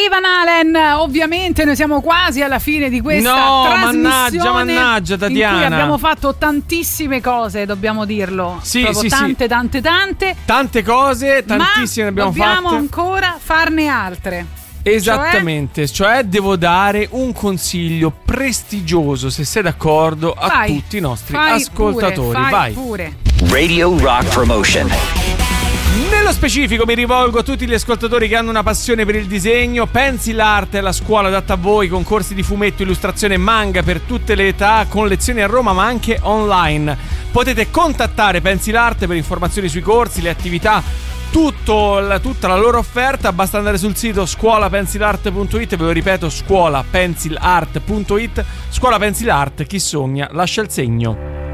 Van Halen, ovviamente noi siamo quasi alla fine di questa trasmissione. Mannaggia Tatiana, in cui abbiamo fatto tantissime cose, dobbiamo dirlo. Sì, tante cose, tantissime abbiamo fatte. Dobbiamo ancora farne altre. Esattamente, cioè devo dare un consiglio prestigioso, se sei d'accordo, a tutti i nostri ascoltatori. Vai pure. Radio Rock Promotion. Nello specifico mi rivolgo a tutti gli ascoltatori che hanno una passione per il disegno. Pencil Art è la scuola adatta a voi, con corsi di fumetto, illustrazione e manga per tutte le età, con lezioni a Roma ma anche online. Potete contattare Pencil Art per informazioni sui corsi, le attività, tutta la loro offerta. Basta andare sul sito scuolapencilart.it, ve lo ripeto, scuolapencilart.it. Scuola Pencil Art, chi sogna lascia il segno.